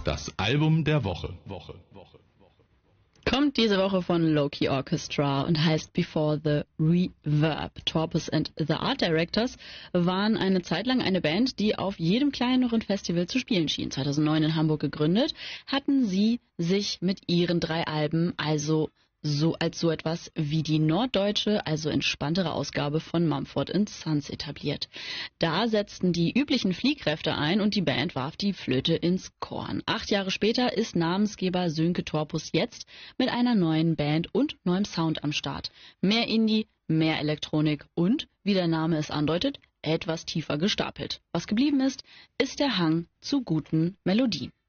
Das Album der Woche. Kommt diese Woche von Low-Key Orchestra und heißt Before the Reverb. Torpus and the Art Directors waren eine Zeit lang eine Band, die auf jedem kleineren Festival zu spielen schien. 2009 in Hamburg gegründet, hatten sie sich mit ihren 3 Alben also so etwas wie die norddeutsche, also entspanntere Ausgabe von Mumford & Sons etabliert. Da setzten die üblichen Fliehkräfte ein und die Band warf die Flöte ins Korn. 8 Jahre später ist Namensgeber Sönke Torpus jetzt mit einer neuen Band und neuem Sound am Start. Mehr Indie, mehr Elektronik und, wie der Name es andeutet, etwas tiefer gestapelt. Was geblieben ist, ist der Hang zu guten Melodien.